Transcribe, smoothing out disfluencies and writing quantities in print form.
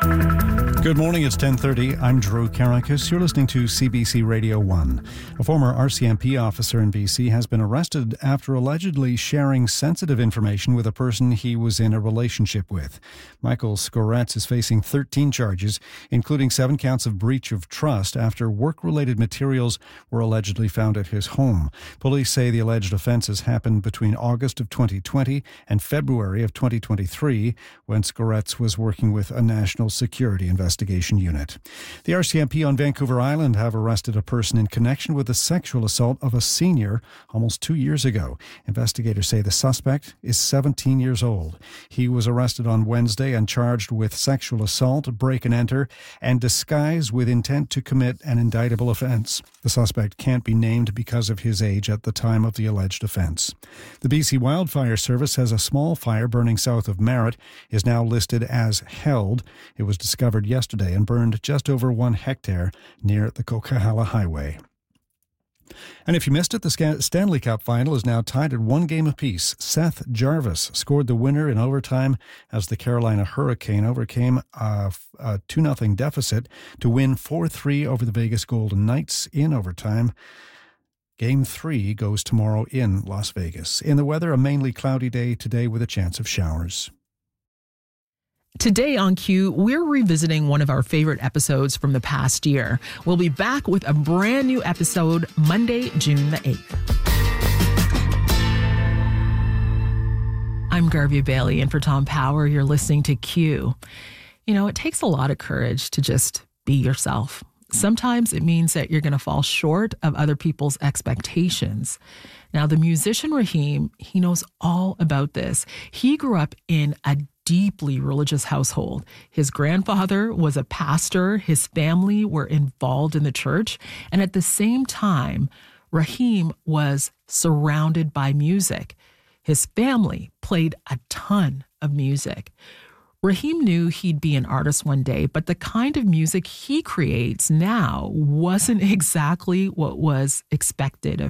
Good morning, it's 10:30. I'm Drew Karakis. You're listening to CBC Radio 1. A former RCMP officer in BC has been arrested after allegedly sharing sensitive information with a person he was in a relationship with. Michael Skorets is facing 13 charges, including 7 counts of breach of trust after work-related materials were allegedly found at his home. Police say the alleged offences happened between August of 2020 and February of 2023, when Skorets was working with a national security investigation unit. The RCMP on Vancouver Island have arrested a person in connection with the sexual assault of a senior almost 2 years ago. Investigators say the suspect is 17 years old. He was arrested on Wednesday and charged with sexual assault, break and enter, and disguise with intent to commit an indictable offence. The suspect can't be named because of his age at the time of the alleged offence. The BC Wildfire Service says a small fire burning south of Merritt is now listed as held. It was discovered yesterday and burned just over 1 hectare near the Coquihalla Highway. And if you missed it, the Stanley Cup final is now tied at 1 game apiece. Seth Jarvis scored the winner in overtime as the Carolina Hurricane overcame a 2-0 deficit to win 4-3 over the Vegas Golden Knights in overtime. Game 3 goes tomorrow in Las Vegas. In the weather, a mainly cloudy day today with a chance of showers. Today on Q, we're revisiting one of our favorite episodes from the past year. We'll be back with a brand new episode Monday, June the 8th. I'm Garvey Bailey, and for Tom Power, you're listening to Q. You know, it takes a lot of courage to just be yourself. Sometimes it means that you're going to fall short of other people's expectations. Now, the musician Raheem, he knows all about this. He grew up in a deeply religious household. His grandfather was a pastor. His family were involved in the church. And at the same time, Raheem was surrounded by music. His family played a ton of music. Raheem knew he'd be an artist one day, but the kind of music he creates now wasn't exactly what was expected of